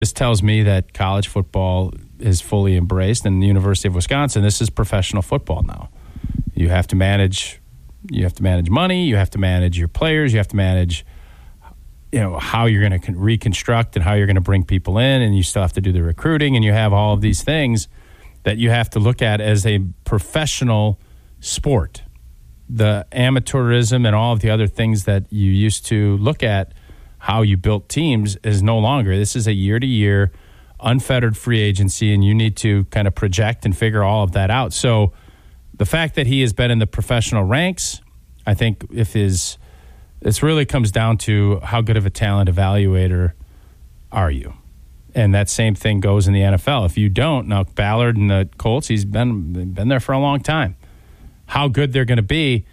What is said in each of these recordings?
This tells me that college football is fully embraced, and the University of Wisconsin, this is professional football now. You have to manage money, you have to manage your players, you have to manage how you're going to reconstruct and how you're going to bring people in, and you still have to do the recruiting, and you have all of these things that you have to look at as a professional sport. The amateurism and all of the other things that you used to look at how you built teams is no longer. This is a year-to-year unfettered free agency, and you need to kind of project and figure all of that out. So the fact that he has been in the professional ranks, I think this really comes down to how good of a talent evaluator are you. And that same thing goes in the NFL. If you don't, now Ballard and the Colts, he's been there for a long time. How good they're going to be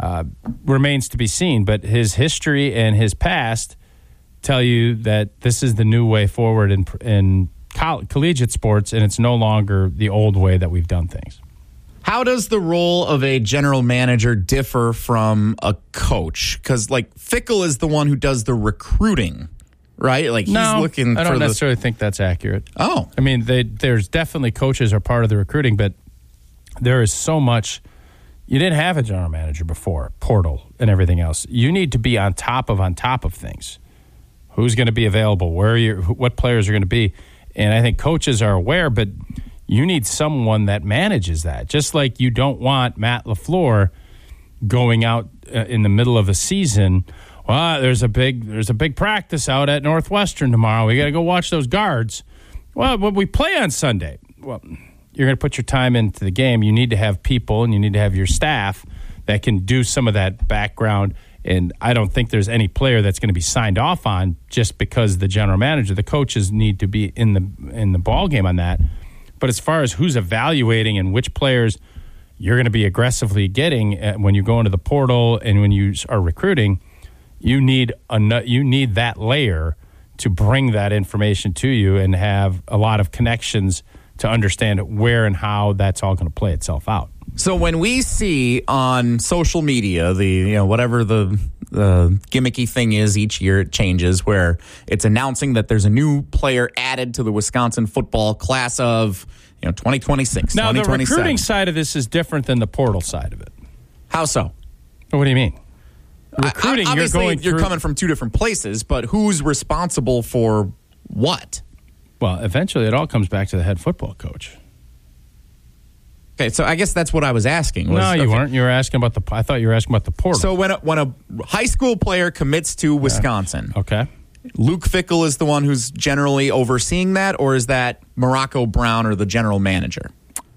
remains to be seen. But his history and his past tell you that this is the new way forward in collegiate sports, and it's no longer the old way that we've done things. How does the role of a general manager differ from a coach? Because, Fickell is the one who does the recruiting, right? He's looking for I don't necessarily think that's accurate. Oh. I mean, there's definitely coaches are part of the recruiting, but there is so much. You didn't have a general manager before, portal and everything else. You need to be on top of things. Who's going to be available? What players are going to be? And I think coaches are aware, but you need someone that manages that. Just like you don't want Matt LaFleur going out in the middle of a season. Well, there's a big practice out at Northwestern tomorrow. We got to go watch those guards. Well, we play on Sunday. Well, you're going to put your time into the game. You need to have people, and you need to have your staff that can do some of that background. And I don't think there's any player that's going to be signed off on just because the general manager, the coaches need to be in the ball game on that. But as far as who's evaluating and which players you're going to be aggressively getting when you go into the portal and when you are recruiting, you need that layer to bring that information to you and have a lot of connections to understand where and how that's all going to play itself out. So when we see on social media, whatever the gimmicky thing is each year, it changes, where it's announcing that there's a new player added to the Wisconsin football class of 2026, now, 2027. the recruiting side of this is different than the portal side of it. How so? What do you mean? Recruiting, you're coming from two different places, but who's responsible for what? Well, eventually it all comes back to the head football coach. Okay, so I guess that's what I was asking. No, you weren't. You were asking about I thought you were asking about the portal. So when a high school player commits to Wisconsin, okay, Luke Fickell is the one who's generally overseeing that, or is that Morocco Brown or the general manager?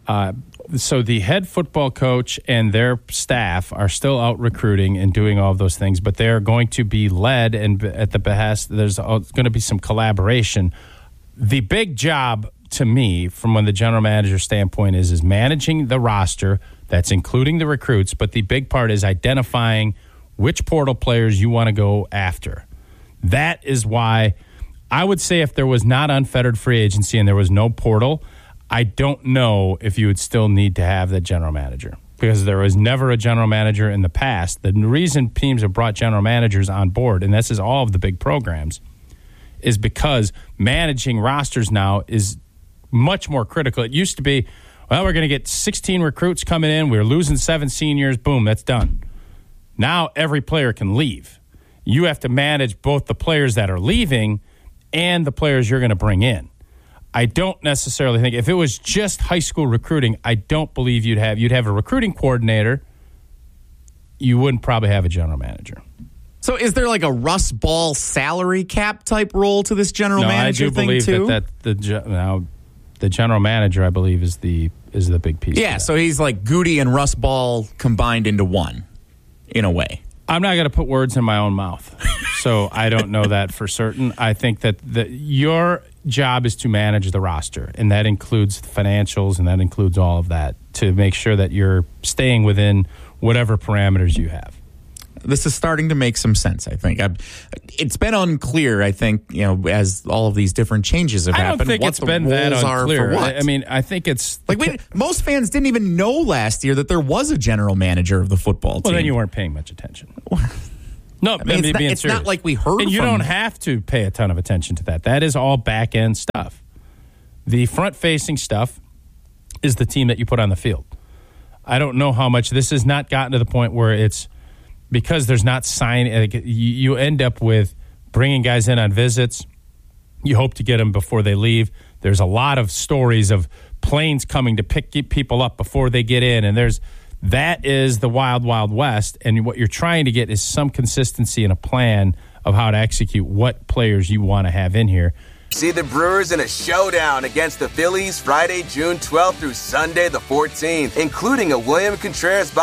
So the head football coach and their staff are still out recruiting and doing all of those things, but they're going to be led and at the behest. There's going to be some collaboration. The big job to me, from when the general manager standpoint is managing the roster. That's including the recruits, but the big part is identifying which portal players you want to go after. That is why I would say if there was not unfettered free agency and there was no portal, I don't know if you would still need to have the general manager, because there was never a general manager in the past. The reason teams have brought general managers on board, and this is all of the big programs, is because managing rosters now is much more critical. It used to be, well, we're going to get 16 recruits coming in. We're losing 7 seniors. Boom, that's done. Now every player can leave. You have to manage both the players that are leaving and the players you're going to bring in. I don't necessarily think, if it was just high school recruiting, I don't believe you'd have a recruiting coordinator. You wouldn't probably have a general manager. So is there like a Russ Ball salary cap type role to this general manager thing too? I do believe that the general manager, I believe, is the big piece. Yeah, so he's like Goody and Russ Ball combined into one, in a way. I'm not going to put words in my own mouth, so I don't know that for certain. I think that your job is to manage the roster, and that includes the financials, and that includes all of that, to make sure that you're staying within whatever parameters you have. This is starting to make some sense, I think. It's been unclear, I think, as all of these different changes have happened. I don't think it's been that unclear. I mean, I think it's... most fans didn't even know last year that there was a general manager of the football team. Well, then you weren't paying much attention. No, I mean, it's not like we heard. And you don't have to pay a ton of attention to that. That is all back end stuff. The front facing stuff is the team that you put on the field. I don't know how much this has not gotten to the point where it's because there's not signing. You end up with bringing guys in on visits. You hope to get them before they leave. There's a lot of stories of planes coming to pick people up before they get in, and that is the wild, wild west. And what you're trying to get is some consistency and a plan of how to execute what players you want to have in here. See the Brewers in a showdown against the Phillies Friday, June 12th through Sunday the 14th, including a William Contreras